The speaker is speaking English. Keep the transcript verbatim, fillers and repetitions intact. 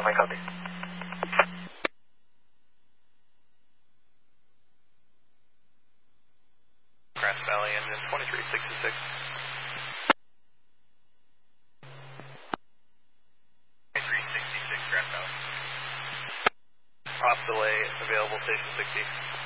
runway, copy. Grass Valley, engine twenty-three sixty-six. twenty-three sixty-six, Grass Valley. Off delay, available station sixty.